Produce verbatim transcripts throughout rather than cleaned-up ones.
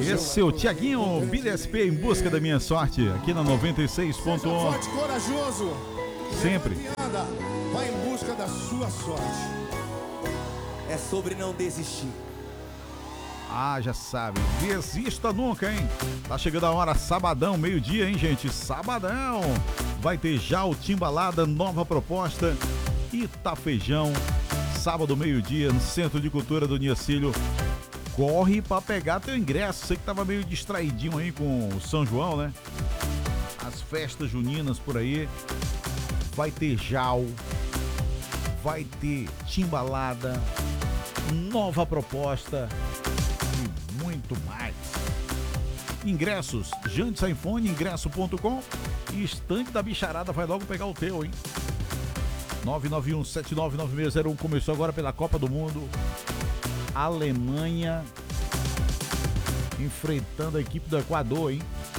Esse é o Tiaguinho B D S P Em Busca da Minha Sorte, aqui na noventa e seis ponto um. Forte, corajoso. Sempre. Vai em busca da sua sorte. É sobre não desistir. Ah, já sabe, desista nunca, hein? Tá chegando a hora, sabadão, meio-dia, hein, gente? Sabadão! Vai ter já o Timbalada, nova proposta, Itafejão, sábado, meio-dia, no Centro de Cultura do Niacílio. Corre pra pegar teu ingresso, você que tava meio distraidinho aí com o São João, né? As festas juninas por aí. Vai ter Jal, vai ter Timbalada, nova proposta e muito mais. Ingressos, Jantes iPhone, ingresso ponto com e Estante da Bicharada vai logo pegar o teu, hein? nove nove um sete nove nove seis zero um começou agora pela Copa do Mundo. Alemanha enfrentando a equipe do Equador, hein?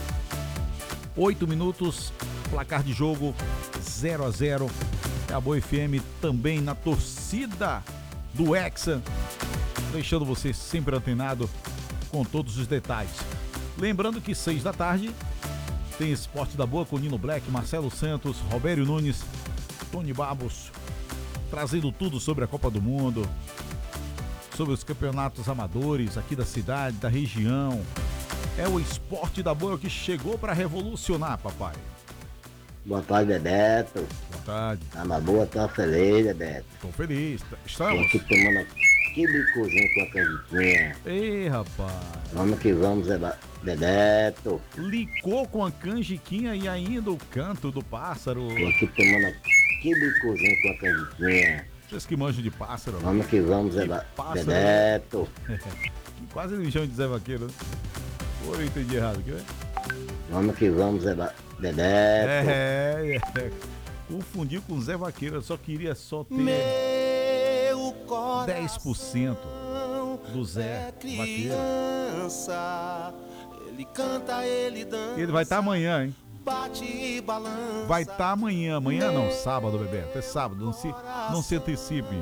Oito minutos, placar de jogo zero a zero. A Boa F M também na torcida do Hexa, deixando você sempre antenado com todos os detalhes. Lembrando que seis da tarde tem Esporte da Boa com Nino Black, Marcelo Santos, Robério Nunes, Tony Babos, trazendo tudo sobre a Copa do Mundo, sobre os campeonatos amadores aqui da cidade, da região. É o Esporte da Boa que chegou para revolucionar, papai. Boa tarde, Bebeto. Boa tarde. Tá na boa, tá feliz, Bebeto. Tô feliz. Tô Estamos. aqui tomando aqui bicozinho com a canjiquinha. Ei, rapaz. Vamos que vamos, Beba- Bebeto. Licou com a canjiquinha e ainda o canto do pássaro. Tô aqui tomando aqui bicozinho com a canjiquinha. Vocês que manjam de pássaro. Vamos que vamos, Beba- pássaro. Bebeto. Quase eles chamam de Zé Vaqueiro. Ou eu entendi errado aqui, né? Vamos que vamos, Beba- Bebeto. É, é. Confundiu com Zé Vaqueiro, eu só queria só ter Meu coração dez por cento do Zé Vaqueiro. criança, ele canta, ele dança. Ele vai estar amanhã, hein? Bate e balança. Vai estar amanhã, amanhã não, sábado, Bebeto. É sábado, não se, não se antecipe.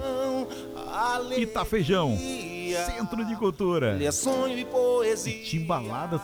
Itafejão, Centro de Cultura. Ele é sonho e poesia. E Timbalada